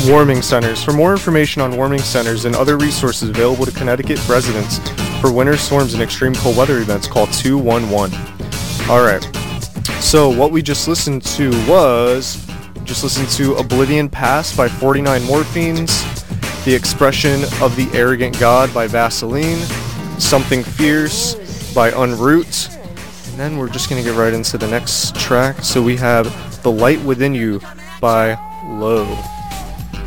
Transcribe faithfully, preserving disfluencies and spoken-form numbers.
Warming centers. For more information on warming centers and other resources available to Connecticut residents for winter storms and extreme cold weather events, call two one one. Alright, so what we just listened to was, just listened to Oblivion Pass by forty-nine Morphines, The Expression of the Arrogant God by Vaseline, Something Fierce by Unroot, and then we're just going to get right into the next track. So we have The Light Within You by Low.